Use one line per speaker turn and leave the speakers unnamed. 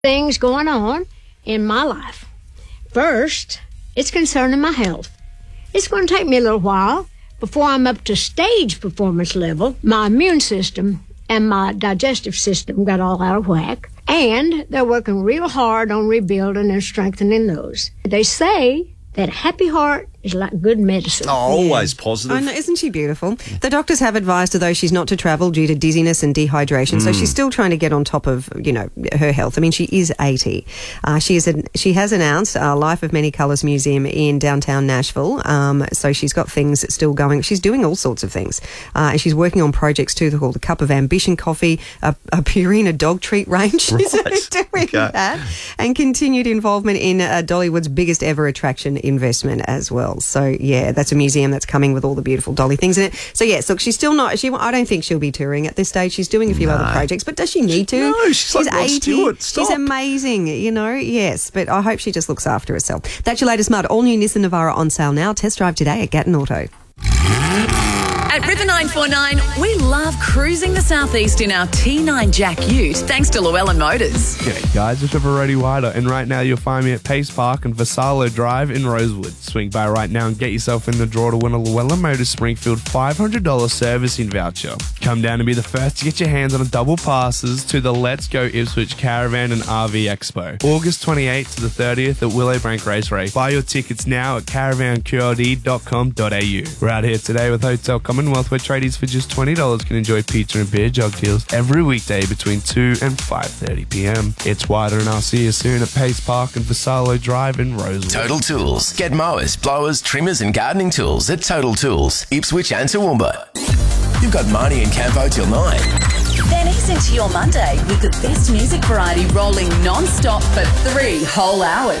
things going on in my life. First, it's concerning my health. It's going to take me a little while before I'm up to stage performance level. My immune system and my digestive system got all out of whack, and they're working real hard on rebuilding and strengthening those. They say that a happy heart is like good medicine.
Oh, always positive.
I know, isn't she beautiful? The doctors have advised her, though, she's not to travel due to dizziness and dehydration, so she's still trying to get on top of, her health. I mean, she is 80. She has announced a Life of Many Colours Museum in downtown Nashville, so she's got things still going. She's doing all sorts of things, and she's working on projects too. They're called the Cup of Ambition Coffee, a Purina dog treat range. She's doing that, and continued involvement in Dollywood's biggest ever attraction investment as well. So, yeah, that's a museum that's coming with all the beautiful Dolly things in it. So, yes, look, she's still not... I don't think she'll be touring at this stage. She's doing a few other projects, but does she need to?
No, she's like Rod
80.
Stewart. Stop.
She's amazing, yes, but I hope she just looks after herself. That's your latest mud. All new Nissan Navara on sale now. Test drive today at Gatton Auto.
At River 949, we love cruising the southeast in our T9 Jack Ute, thanks to Llewellyn Motors.
G'day guys, it's River Roddy Wider, and right now you'll find me at Pace Park and Vassallo Drive in Rosewood. Swing by right now and get yourself in the draw to win a Llewellyn Motors Springfield $500 servicing voucher. Come down and be the first to get your hands on a double passes to the Let's Go Ipswich Caravan and RV Expo, August 28th to the 30th at Willowbank Raceway. Buy your tickets now at caravanqld.com.au. We're out here today with Hotel Commonwealth, where tradies for just $20 can enjoy pizza and beer jug deals every weekday between 2 and 5:30 p.m. It's Wider, and I'll see you soon at Pace Park and Vassallo Drive in Rosewood.
Total Tools. Get mowers, blowers, trimmers and gardening tools at Total Tools, Ipswich and Toowoomba. You've got Marnie and Campo till 9.
Then ease into your Monday with the best music variety rolling non-stop for 3 whole hours.